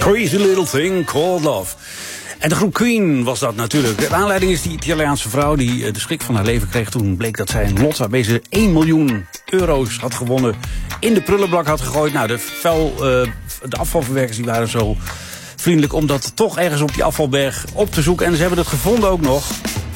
Crazy Little Thing Called Love. En de groep Queen was dat natuurlijk. De aanleiding is die Italiaanse vrouw die de schrik van haar leven kreeg. Toen bleek dat zij een lot waarmee ze 1 miljoen euro's had gewonnen in de prullenbak had gegooid. Nou, de afvalverwerkers die waren zo vriendelijk om dat toch ergens op die afvalberg op te zoeken. En ze hebben het gevonden ook nog.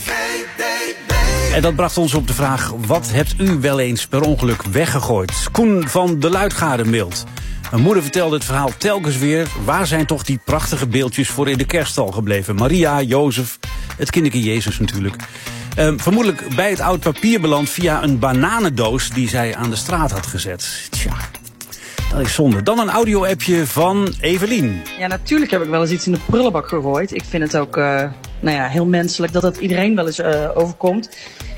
En dat bracht ons op de vraag: wat hebt u wel eens per ongeluk weggegooid? Koen van de Luitgade mailt. Mijn moeder vertelde het verhaal telkens weer. Waar zijn toch die prachtige beeldjes voor in de kerststal gebleven? Maria, Jozef, het kinderke Jezus natuurlijk. Vermoedelijk bij het oud papier beland via een bananendoos die zij aan de straat had gezet. Tja, dat is zonde. Dan een audio-appje van Evelien. Ja, natuurlijk heb ik wel eens iets in de prullenbak gegooid. Ik vind het ook heel menselijk dat het iedereen wel eens overkomt.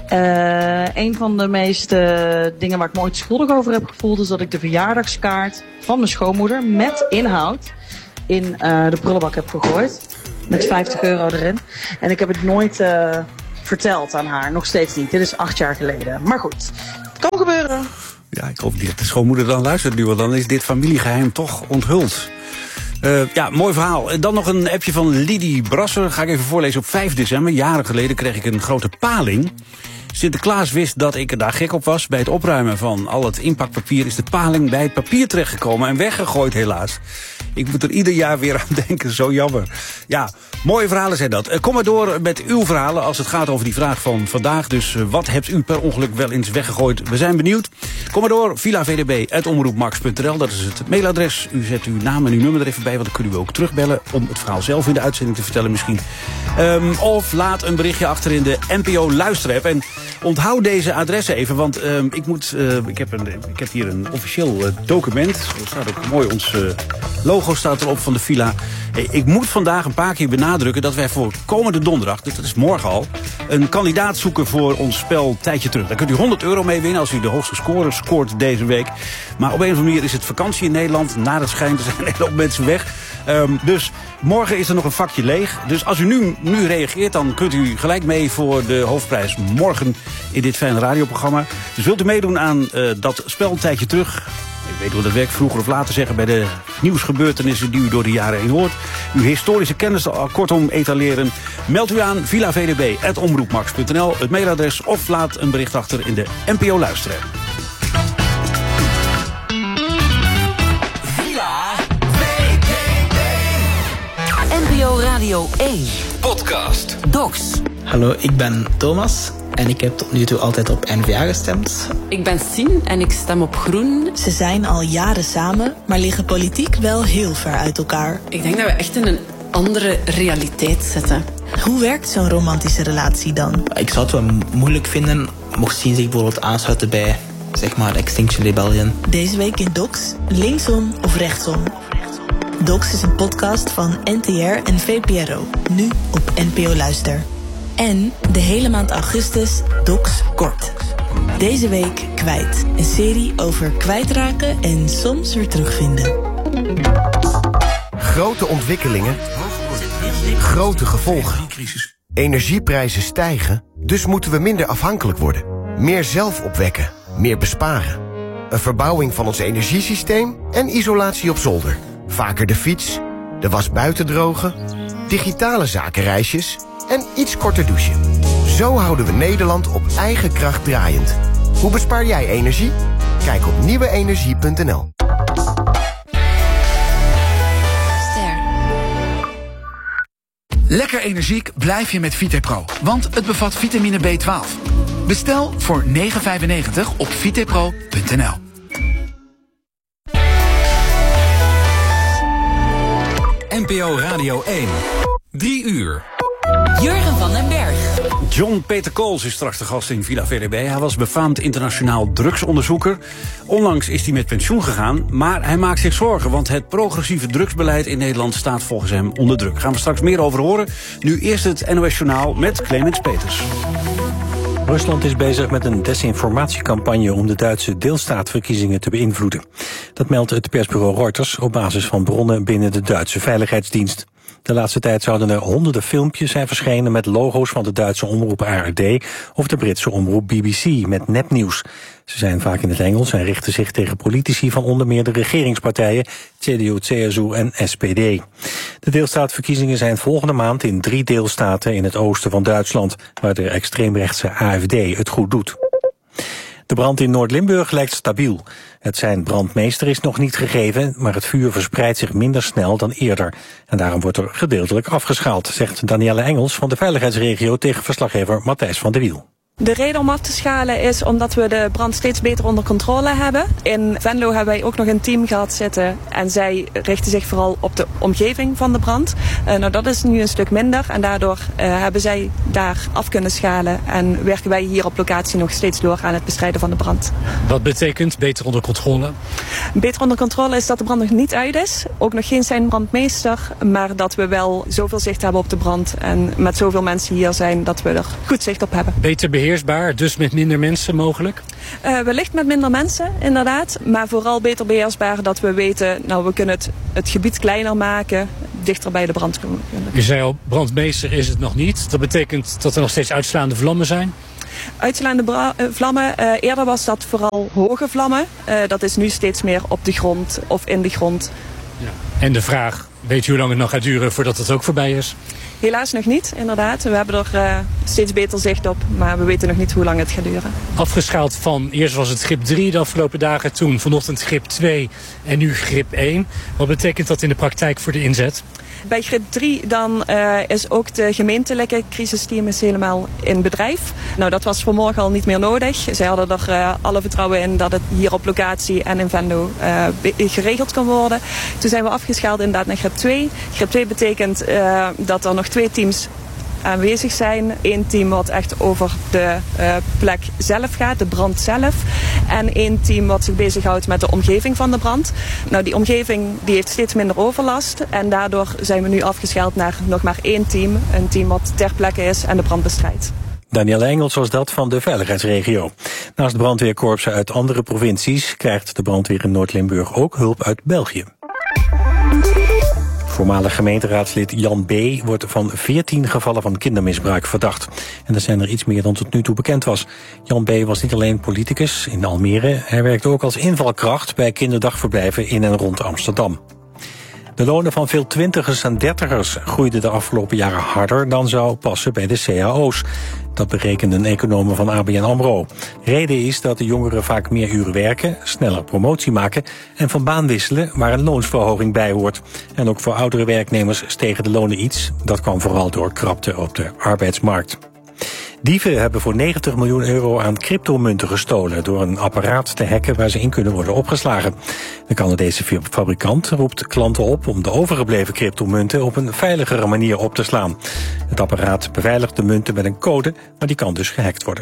Een van de meeste dingen waar ik me ooit schuldig over heb gevoeld is dat ik de verjaardagskaart van mijn schoonmoeder met inhoud in de prullenbak heb gegooid. Met 50 euro erin. En ik heb het nooit verteld aan haar. Nog steeds niet. Dit is 8 jaar geleden. Maar goed, het kan gebeuren. Ja, ik hoop niet dat de schoonmoeder dan luistert nu, want dan is dit familiegeheim toch onthuld. Mooi verhaal. En dan nog een appje van Lidie Brasser. Ga ik even voorlezen. Op 5 december, jaren geleden, kreeg ik een grote paling. Sinterklaas wist dat ik er daar gek op was. Bij het opruimen van al het inpakpapier is de paling bij het papier terechtgekomen en weggegooid helaas. Ik moet er ieder jaar weer aan denken, zo jammer. Ja, mooie verhalen zijn dat. Kom maar door met uw verhalen als het gaat over die vraag van vandaag. Dus wat hebt u per ongeluk wel eens weggegooid? We zijn benieuwd. Kom maar door, vilavdb@omroepmax.nl. Dat is het mailadres. U zet uw naam en uw nummer er even bij, want dan kunnen we ook terugbellen om het verhaal zelf in de uitzending te vertellen misschien. Of laat een berichtje achter in de NPO Luisterapp. En onthoud deze adressen even, want ik heb hier een officieel document. Er staat ook mooi ons logo staat erop van de Villa. Ik moet vandaag een paar keer benadrukken dat wij voor komende donderdag, dus dat is morgen al, een kandidaat zoeken voor ons spel Tijdje Terug. Daar kunt u 100 euro mee winnen als u de hoogste score scoort deze week. Maar op een of andere manier is het vakantie in Nederland. Naar het schijnt, er zijn een hele hoop mensen weg. Dus morgen is er nog een vakje leeg. Dus als u nu reageert, dan kunt u gelijk mee voor de hoofdprijs morgen in dit fijne radioprogramma. Dus wilt u meedoen aan dat spel Tijdje Terug? Ik weet hoe dat werkt, vroeger of later zeggen bij de nieuwsgebeurtenissen die u door de jaren heen hoort. Uw historische kennis kortom etaleren. Meld u aan vilavdb@omroepmax.nl, het mailadres, of laat een bericht achter in de NPO Luisteraar. Villa VPB. NPO Radio 1 Podcast Docs. Hallo, ik ben Thomas. En ik heb tot nu toe altijd op N-VA gestemd. Ik ben Sien en ik stem op Groen. Ze zijn al jaren samen, maar liggen politiek wel heel ver uit elkaar. Ik denk dat we echt in een andere realiteit zitten. Hoe werkt zo'n romantische relatie dan? Ik zou het wel moeilijk vinden mocht Sien zich bijvoorbeeld aansluiten bij, zeg maar, Extinction Rebellion. Deze week in Docs, linksom of rechtsom. Docs is een podcast van NTR en VPRO. Nu op NPO Luister. En de hele maand augustus Docs Kort. Deze week Kwijt. Een serie over kwijtraken en soms weer terugvinden. Grote ontwikkelingen. Grote gevolgen. Energieprijzen stijgen, dus moeten we minder afhankelijk worden. Meer zelf opwekken, meer besparen. Een verbouwing van ons energiesysteem en isolatie op zolder. Vaker de fiets, de was buiten drogen, digitale zakenreisjes en iets korter douchen. Zo houden we Nederland op eigen kracht draaiend. Hoe bespaar jij energie? Kijk op nieuweenergie.nl. Lekker energiek blijf je met VitePro, want het bevat vitamine B12. Bestel voor €9,95 op vitepro.nl. NPO Radio 1. 3 uur. Jurgen van den Berg. John Peter Kools is straks de gast in Villa VDB. Hij was befaamd internationaal drugsonderzoeker. Onlangs is hij met pensioen gegaan, maar hij maakt zich zorgen, want het progressieve drugsbeleid in Nederland staat volgens hem onder druk. Gaan we straks meer over horen. Nu eerst het NOS Journaal met Clemens Peters. Rusland is bezig met een desinformatiecampagne om de Duitse deelstaatverkiezingen te beïnvloeden. Dat meldt het persbureau Reuters op basis van bronnen binnen de Duitse Veiligheidsdienst. De laatste tijd zouden er honderden filmpjes zijn verschenen met logo's van de Duitse omroep ARD of de Britse omroep BBC met nepnieuws. Ze zijn vaak in het Engels en richten zich tegen politici van onder meer de regeringspartijen CDU, CSU en SPD. De deelstaatverkiezingen zijn volgende maand in 3 deelstaten in het oosten van Duitsland, waar de extreemrechtse AfD het goed doet. De brand in Noord-Limburg lijkt stabiel. Het zijn brandmeester is nog niet gegeven, maar het vuur verspreidt zich minder snel dan eerder. En daarom wordt er gedeeltelijk afgeschaald, zegt Danielle Engels van de veiligheidsregio tegen verslaggever Matthijs van der Wiel. De reden om af te schalen is omdat we de brand steeds beter onder controle hebben. In Venlo hebben wij ook nog een team gehad zitten en zij richten zich vooral op de omgeving van de brand. Dat is nu een stuk minder en daardoor hebben zij daar af kunnen schalen en werken wij hier op locatie nog steeds door aan het bestrijden van de brand. Wat betekent beter onder controle? Beter onder controle is dat de brand nog niet uit is. Ook nog geen zijn brandmeester, maar dat we wel zoveel zicht hebben op de brand en met zoveel mensen hier zijn dat we er goed zicht op hebben. Beter beheersbaar, dus met minder mensen mogelijk? Wellicht met minder mensen, inderdaad. Maar vooral beter beheersbaar dat we weten, we kunnen het gebied kleiner maken, dichter bij de brand kunnen. U zei al, brandmeester is het nog niet. Dat betekent dat er nog steeds uitslaande vlammen zijn? Uitslaande vlammen, eerder was dat vooral hoge vlammen. Dat is nu steeds meer op de grond of in de grond. Ja. En de vraag, weet u hoe lang het nog gaat duren voordat het ook voorbij is? Helaas nog niet, inderdaad. We hebben er steeds beter zicht op, maar we weten nog niet hoe lang het gaat duren. Afgeschaald van, eerst was het grip 3 de afgelopen dagen, toen vanochtend grip 2 en nu grip 1. Wat betekent dat in de praktijk voor de inzet? Bij grip 3 dan is ook de gemeentelijke crisisteam is helemaal in bedrijf. Dat was vanmorgen al niet meer nodig. Zij hadden er alle vertrouwen in dat het hier op locatie en in Venlo geregeld kan worden. Toen zijn we afgeschaald inderdaad naar grip 2. Grip 2 betekent dat er nog 2 teams aanwezig zijn. 1 team wat echt over de plek zelf gaat, de brand zelf. En 1 team wat zich bezighoudt met de omgeving van de brand. Die omgeving die heeft steeds minder overlast. En daardoor zijn we nu afgeschaald naar nog maar 1 team. Een team wat ter plekke is en de brand bestrijdt. Danielle Engels was dat van de veiligheidsregio. Naast brandweerkorpsen uit andere provincies krijgt de brandweer in Noord-Limburg ook hulp uit België. Voormalig gemeenteraadslid Jan B. wordt van 14 gevallen van kindermisbruik verdacht. En er zijn er iets meer dan tot nu toe bekend was. Jan B. was niet alleen politicus in Almere, hij werkte ook als invalkracht bij kinderdagverblijven in en rond Amsterdam. De lonen van veel twintigers en dertigers groeiden de afgelopen jaren harder dan zou passen bij de cao's. Dat berekenden economen van ABN AMRO. Reden is dat de jongeren vaak meer uren werken, sneller promotie maken en van baan wisselen waar een loonsverhoging bij hoort. En ook voor oudere werknemers stegen de lonen iets. Dat kwam vooral door krapte op de arbeidsmarkt. Dieven hebben voor 90 miljoen euro aan cryptomunten gestolen door een apparaat te hacken waar ze in kunnen worden opgeslagen. De Canadese fabrikant roept klanten op om de overgebleven cryptomunten op een veiligere manier op te slaan. Het apparaat beveiligt de munten met een code, maar die kan dus gehackt worden.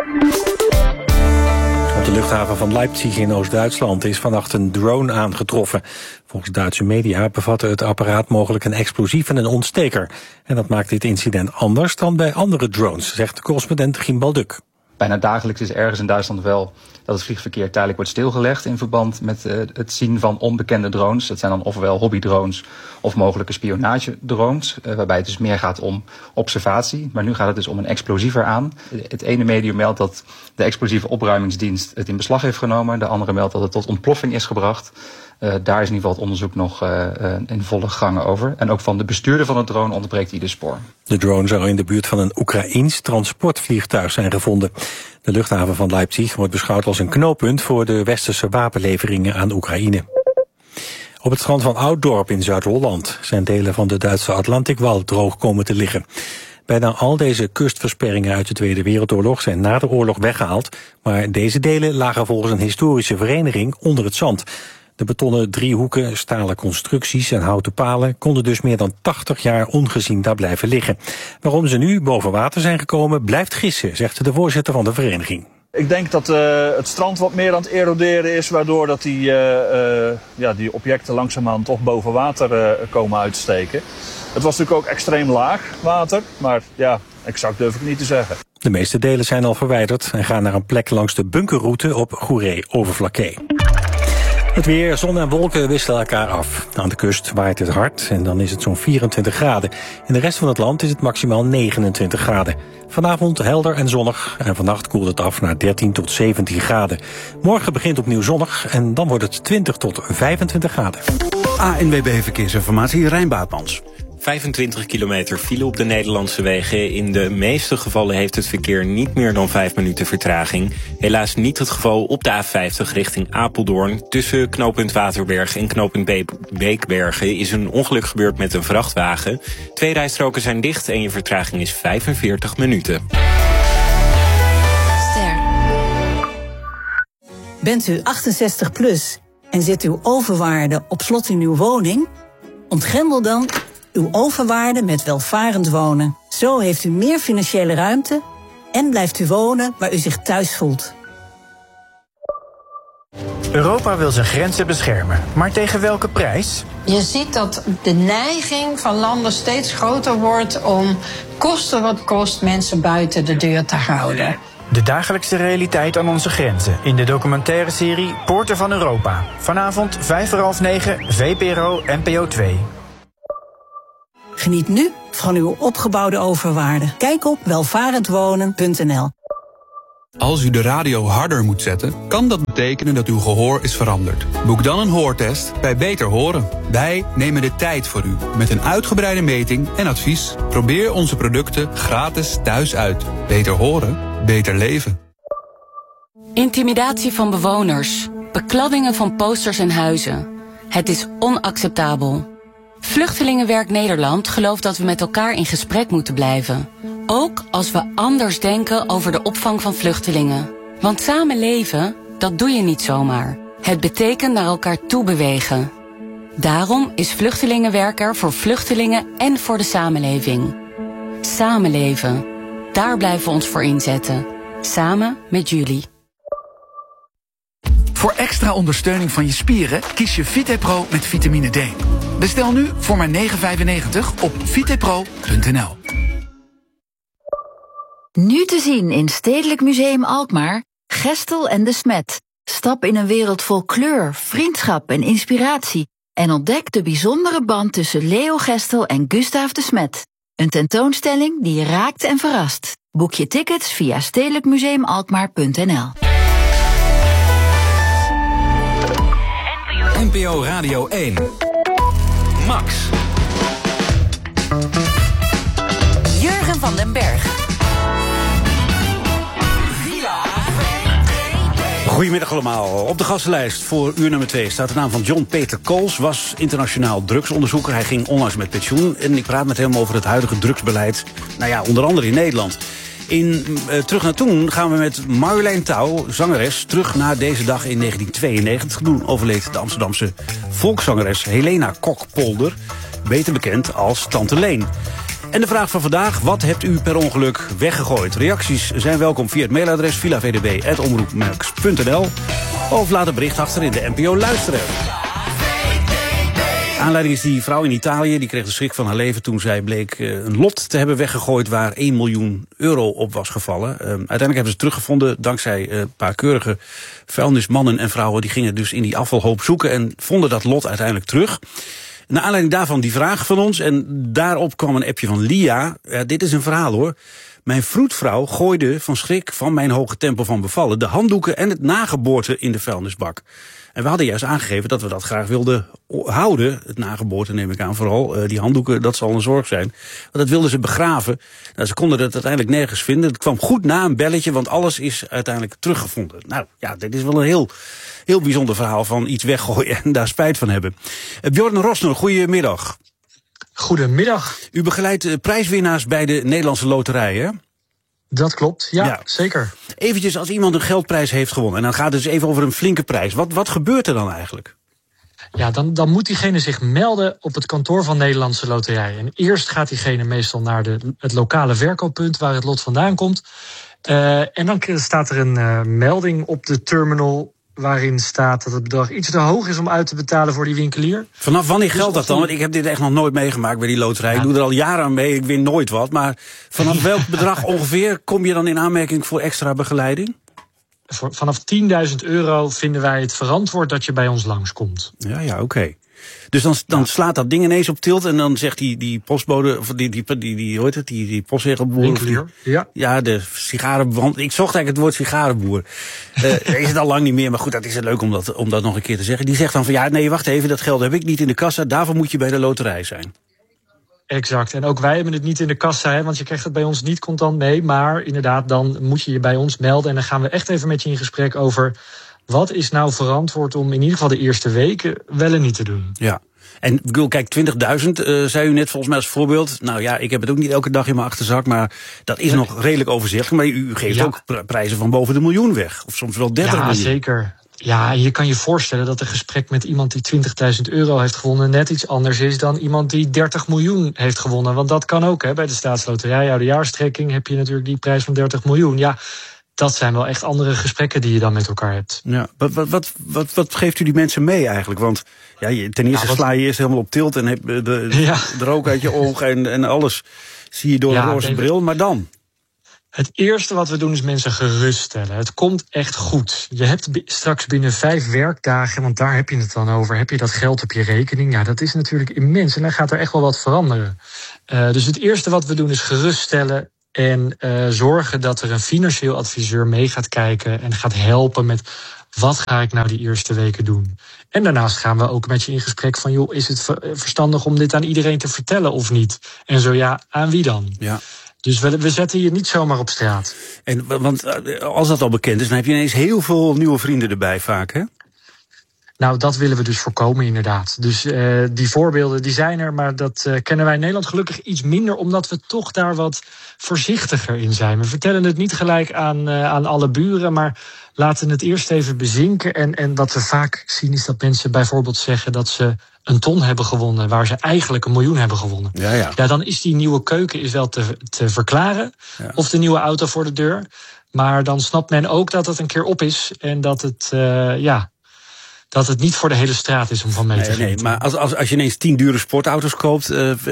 Op de luchthaven van Leipzig in Oost-Duitsland is vannacht een drone aangetroffen. Volgens Duitse media bevatte het apparaat mogelijk een explosief en een ontsteker. En dat maakt dit incident anders dan bij andere drones, zegt de correspondent Gimbal Duk. Bijna dagelijks is ergens in Duitsland wel dat het vliegverkeer tijdelijk wordt stilgelegd in verband met het zien van onbekende drones. Dat zijn dan ofwel hobbydrones of mogelijke spionagedrones, waarbij het dus meer gaat om observatie. Maar nu gaat het dus om een explosief eraan. Het ene medium meldt dat de explosieve opruimingsdienst het in beslag heeft genomen. De andere meldt dat het tot ontploffing is gebracht. Daar is in ieder geval het onderzoek nog in volle gang over. En ook van de bestuurder van de drone ontbreekt ieder spoor. De drone zou in de buurt van een Oekraïens transportvliegtuig zijn gevonden. De luchthaven van Leipzig wordt beschouwd als een knooppunt voor de westerse wapenleveringen aan Oekraïne. Op het strand van Ouddorp in Zuid-Holland zijn delen van de Duitse Atlantikwal droog komen te liggen. Bijna al deze kustversperringen uit de Tweede Wereldoorlog zijn na de oorlog weggehaald, maar deze delen lagen volgens een historische vereniging onder het zand. De betonnen driehoeken, stalen constructies en houten palen konden dus meer dan 80 jaar ongezien daar blijven liggen. Waarom ze nu boven water zijn gekomen blijft gissen, zegt de voorzitter van de vereniging. Ik denk dat het strand wat meer aan het eroderen is, waardoor dat die objecten langzaamaan toch boven water komen uitsteken. Het was natuurlijk ook extreem laag water, maar ja, exact durf ik niet te zeggen. De meeste delen zijn al verwijderd en gaan naar een plek langs de bunkerroute op Goeree-Overflakkee. Het weer, zon en wolken wisselen elkaar af. Aan de kust waait het hard en dan is het zo'n 24 graden. In de rest van het land is het maximaal 29 graden. Vanavond helder en zonnig en vannacht koelt het af naar 13 tot 17 graden. Morgen begint opnieuw zonnig en dan wordt het 20 tot 25 graden. ANWB Verkeersinformatie, Rijn Baatmans. 25 kilometer file op de Nederlandse wegen. In de meeste gevallen heeft het verkeer niet meer dan 5 minuten vertraging. Helaas niet het geval op de A50 richting Apeldoorn. Tussen knooppunt Waterberg en knooppunt Beekbergen is een ongeluk gebeurd met een vrachtwagen. 2 rijstroken zijn dicht en je vertraging is 45 minuten. Bent u 68 plus en zit uw overwaarde op slot in uw woning? Ontgrendel dan uw overwaarde met welvarend wonen. Zo heeft u meer financiële ruimte en blijft u wonen waar u zich thuis voelt. Europa wil zijn grenzen beschermen, maar tegen welke prijs? Je ziet dat de neiging van landen steeds groter wordt om koste wat kost mensen buiten de deur te houden. De dagelijkse realiteit aan onze grenzen in de documentaire serie Poorten van Europa. Vanavond 9:05, VPRO NPO 2. Geniet nu van uw opgebouwde overwaarde. Kijk op welvarendwonen.nl. Als u de radio harder moet zetten, kan dat betekenen dat uw gehoor is veranderd. Boek dan een hoortest bij Beter Horen. Wij nemen de tijd voor u met een uitgebreide meting en advies. Probeer onze producten gratis thuis uit. Beter horen, beter leven. Intimidatie van bewoners, bekladdingen van posters en huizen. Het is onacceptabel. Vluchtelingenwerk Nederland gelooft dat we met elkaar in gesprek moeten blijven. Ook als we anders denken over de opvang van vluchtelingen. Want samen leven, dat doe je niet zomaar. Het betekent naar elkaar toe bewegen. Daarom is Vluchtelingenwerk er voor vluchtelingen en voor de samenleving. Samenleven, daar blijven we ons voor inzetten. Samen met jullie. Voor extra ondersteuning van je spieren kies je VitePro met vitamine D. Bestel nu voor maar €9,95 op vitepro.nl. Nu te zien in Stedelijk Museum Alkmaar, Gestel en de Smet. Stap in een wereld vol kleur, vriendschap en inspiratie en ontdek de bijzondere band tussen Leo Gestel en Gustaaf de Smet. Een tentoonstelling die je raakt en verrast. Boek je tickets via stedelijkmuseumalkmaar.nl. NPO Radio 1. Max. Jurgen van den Berg. Goedemiddag allemaal. Op de gastenlijst voor uur nummer 2 staat de naam van John Peter Kools. Was internationaal drugsonderzoeker. Hij ging onlangs met pensioen. En ik praat met hem over het huidige drugsbeleid. Nou ja, onder andere in Nederland. In Terug naar Toen gaan we met Marjolein Touw, zangeres, terug naar deze dag in 1992. Toen overleed de Amsterdamse volkszangeres Helena Kok-Polder, beter bekend als Tante Leen. En de vraag van vandaag, wat hebt u per ongeluk weggegooid? Reacties zijn welkom via het mailadres vilavdb@omroepmax.nl of laat een bericht achter in de NPO Luisteren. Aanleiding is die vrouw in Italië, die kreeg de schrik van haar leven toen zij bleek een lot te hebben weggegooid waar €1 miljoen op was gevallen. Uiteindelijk hebben ze teruggevonden dankzij een paar keurige vuilnismannen en vrouwen. Die gingen dus in die afvalhoop zoeken en vonden dat lot uiteindelijk terug. Naar aanleiding daarvan die vraag van ons en daarop kwam een appje van Lia. Dit is een verhaal hoor. Mijn vroedvrouw gooide van schrik van mijn hoge tempo van bevallen de handdoeken en het nageboorte in de vuilnisbak. En we hadden juist aangegeven dat we dat graag wilden houden. Het nageboorte neem ik aan vooral. Die handdoeken, dat zal een zorg zijn. Want dat wilden ze begraven. Nou, ze konden het uiteindelijk nergens vinden. Het kwam goed na een belletje, want alles is uiteindelijk teruggevonden. Nou ja, dit is wel een heel bijzonder verhaal van iets weggooien en daar spijt van hebben. Bjorn Rosner, goedemiddag. Goedemiddag. U begeleidt prijswinnaars bij de Nederlandse Loterij, hè? Dat klopt, ja, zeker. Eventjes, als iemand een geldprijs heeft gewonnen, en dan gaat het dus even over een flinke prijs. Wat gebeurt er dan eigenlijk? Ja, dan moet diegene zich melden op het kantoor van Nederlandse Loterij. En eerst gaat diegene meestal naar het lokale verkooppunt waar het lot vandaan komt. En dan staat er een melding op de terminal waarin staat dat het bedrag iets te hoog is om uit te betalen voor die winkelier. Vanaf wanneer geldt dat dan? Want ik heb dit echt nog nooit meegemaakt bij die loterij. Ja. Ik doe er al jaren aan mee, ik win nooit wat. Maar vanaf welk bedrag ongeveer kom je dan in aanmerking voor extra begeleiding? vanaf €10.000 vinden wij het verantwoord dat je bij ons langskomt. Ja, oké. Dus dan slaat dat ding ineens op tilt en dan zegt die postbode, of die hoe heet het, die postzegelboer. Ja, de sigarenboer. Ik zocht eigenlijk het woord sigarenboer. Is het al lang niet meer, maar goed, dat is het leuk om dat nog een keer te zeggen. Die zegt dan van nee, wacht even, dat geld heb ik niet in de kassa, daarvoor moet je bij de loterij zijn. Exact. En ook wij hebben het niet in de kassa, hè, want je krijgt het bij ons niet contant mee. Maar inderdaad, dan moet je je bij ons melden. En dan gaan we echt even met je in gesprek over wat is nou verantwoord om in ieder geval de eerste weken wel en niet te doen. Ja. En kijk, 20.000 zei u net volgens mij als voorbeeld. Nou ja, ik heb het ook niet elke dag in mijn achterzak, maar dat is nog redelijk overzichtelijk. Maar u geeft ook prijzen van boven de miljoen weg. Of soms wel 30 miljoen. Ja, zeker. Ja, je kan je voorstellen dat een gesprek met iemand die €20.000 heeft gewonnen net iets anders is dan iemand die 30 miljoen heeft gewonnen. Want dat kan ook, hè. Bij de staatsloterij, oudejaarstrekking, heb je natuurlijk die prijs van 30 miljoen. Ja, dat zijn wel echt andere gesprekken die je dan met elkaar hebt. Ja, wat geeft u die mensen mee eigenlijk? Want ten eerste sla je eerst helemaal op tilt en heb de rook uit je ogen en alles zie je door een roze bril, maar dan? Het eerste wat we doen is mensen geruststellen. Het komt echt goed. Je hebt straks binnen 5 werkdagen, want daar heb je het dan over, heb je dat geld op je rekening. Ja, dat is natuurlijk immens en dan gaat er echt wel wat veranderen. Dus het eerste wat we doen is geruststellen en zorgen dat er een financieel adviseur mee gaat kijken en gaat helpen met wat ga ik nou die eerste weken doen. En daarnaast gaan we ook met je in gesprek van is het verstandig om dit aan iedereen te vertellen of niet? En zo ja, aan wie dan? Ja. Dus we zetten je niet zomaar op straat. Want als dat al bekend is, dan heb je ineens heel veel nieuwe vrienden erbij vaak, hè? Nou, dat willen we dus voorkomen inderdaad. Dus die voorbeelden die zijn er, maar dat kennen wij in Nederland gelukkig iets minder, omdat we toch daar wat voorzichtiger in zijn. We vertellen het niet gelijk aan alle buren, maar laten het eerst even bezinken. En wat we vaak zien is dat mensen bijvoorbeeld zeggen dat ze een ton hebben gewonnen, waar ze eigenlijk 1 miljoen hebben gewonnen. Ja, dan is die nieuwe keuken is wel te verklaren. Ja. Of de nieuwe auto voor de deur. Maar dan snapt men ook dat het een keer op is en dat het dat het niet voor de hele straat is om van mee te genieten. Nee, maar als je ineens 10 dure sportauto's koopt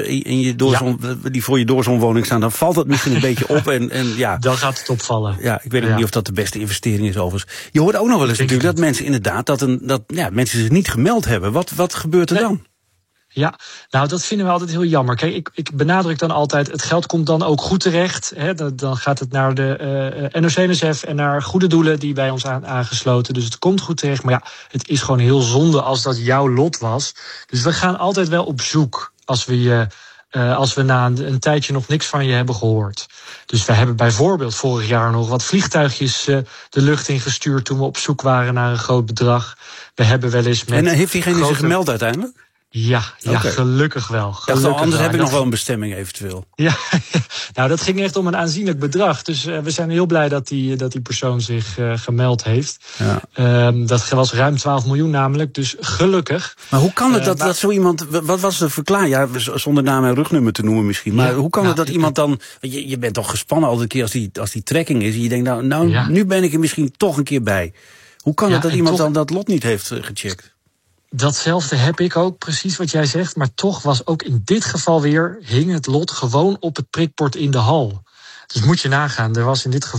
die voor je doorzonwoning staan, dan valt het misschien een beetje op. En dan gaat het opvallen. Ja, ik weet ook niet of dat de beste investering is overigens. Je hoort ook nog wel eens natuurlijk dat mensen inderdaad dat mensen zich niet gemeld hebben. Wat gebeurt er dan? Ja, nou dat vinden we altijd heel jammer. Kijk, ik benadruk dan altijd, het geld komt dan ook goed terecht. Hè, dan gaat het naar de NOC-NSF en naar goede doelen die bij ons aangesloten. Dus het komt goed terecht. Maar het is gewoon heel zonde als dat jouw lot was. Dus we gaan altijd wel op zoek als we na een tijdje nog niks van je hebben gehoord. Dus we hebben bijvoorbeeld vorig jaar nog wat vliegtuigjes de lucht ingestuurd toen we op zoek waren naar een groot bedrag. We hebben wel eens met. En heeft diegene zich gemeld uiteindelijk? Ja, gelukkig wel. Anders heb ik nog wel een bestemming eventueel. Ja, nou dat ging echt om een aanzienlijk bedrag. Dus we zijn heel blij dat die persoon zich gemeld heeft. Ja. Dat was ruim 12 miljoen namelijk, dus gelukkig. Maar hoe kan het dat zo iemand, wat was de verklaring? Ja, zonder naam en rugnummer te noemen misschien. Maar hoe kan het dat iemand dan, je bent toch gespannen altijd een keer als die trekking is. En je denkt nu ben ik er misschien toch een keer bij. Hoe kan het dat iemand dan dat lot niet heeft gecheckt? Datzelfde heb ik ook, precies wat jij zegt. Maar toch was ook in dit geval hing het lot gewoon op het prikbord in de hal. Dus moet je nagaan, er was in dit geval